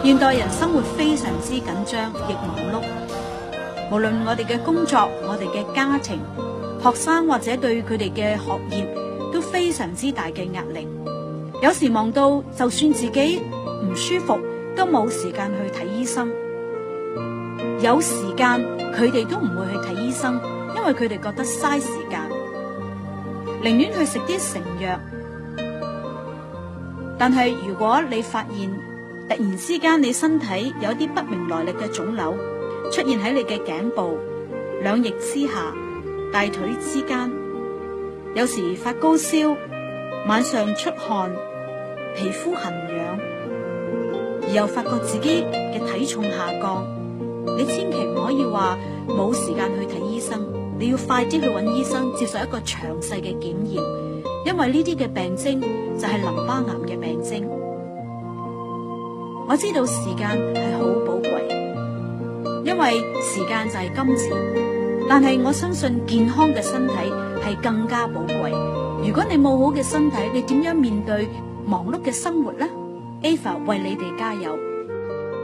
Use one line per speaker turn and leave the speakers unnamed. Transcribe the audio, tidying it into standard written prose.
現代人生活非常之緊張，亦忙碌。無論我哋嘅工作、我哋嘅家庭、學生或者對佢哋嘅學業都非常之大嘅壓力。有時忙到就算自己唔舒服，都冇時間去睇醫生。有時間佢哋都唔會去睇醫生，因為佢哋覺得嘥時間，寧願去食啲成藥。但係如果你發現突然之間你身體有啲不明來歷嘅腫瘤出現喺你嘅頸部、兩翼之下、大腿之間，有時發高燒，晚上出汗，皮膚痕癢，而又發覺自己嘅體重下降，你千祈唔可以話冇時間去睇醫生，你要快啲去揾醫生接受一個詳細嘅檢驗，因為呢啲嘅病徵就係淋巴癌嘅病徵。我知道時間係好寶貴，因為時間就係金錢，但係我相信健康嘅身體係更加寶貴。如果你冇好嘅身體，你點樣面對忙碌嘅生活呢？Ava 為你哋加油。